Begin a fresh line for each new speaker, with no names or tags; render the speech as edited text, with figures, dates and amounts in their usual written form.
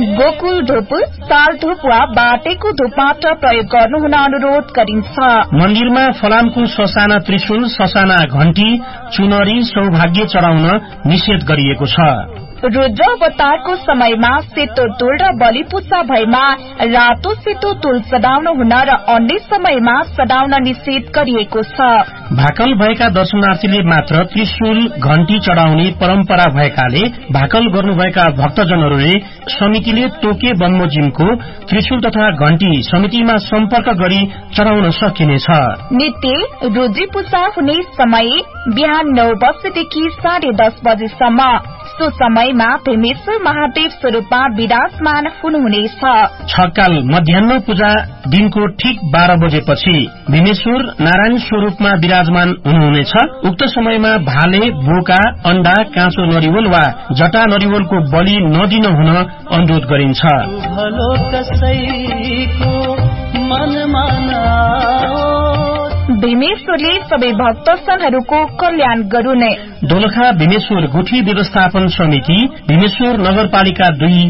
गोकुल धूप, साल धूप वा बाटेको धूप मात्र प्रयोग गर्नुहुन अनुरोध गरिन्छ।
मन्दिरमा फलामको ससाना त्रिशूल, ससाना घण्टी, चुनरी, सौभाग्य चढाउन निषेध गरिएको छ।
रुद्र अवतारको समयमा सेतो तुल र बलिपूजा भएमा रातो सेतो तुल चढाउन हुन र अन्य समयमा चढाउन निषेध गरिएको छ।
भाकल भएका दर्शनार्थीले मात्र त्रिशूल घण्टी चढाउने परम्परा भएकाले भाकल गर्नुभएका भक्तजनहरूले समितिले तोके बमोजिमको त्रिशूल तथा घण्टी समितिमा सम्पर्क गरी चढाउन सकिनेछ।
नित्य रुद्री पूजा हुने समय बिहान 9 बजेदेखि 10:30 बजेसम्म। सो समयमा भीमेश्वर महादेव स्वरूपमा विराजमान हुनुहुनेछ।
छकाल मध्याह्न पूजा दिनको ठीक 12 बजेपछि भीमेश्वर नारायण स्वरूपमा विराजमान हुनुहुनेछ। उक्त समयमा भाले, बोका, अण्डा, काँचो नरिवल वा जटा नरिवलको बलि नदिन हुन अनुरोध गरिन्छ।
भीमेश्वरले सबै भक्तजनहरूको कल्याण गरून्।
दोलखा भीमेश्वर गुठी व्यवस्थापन समिति, भीमेश्वर नगरपालिका 2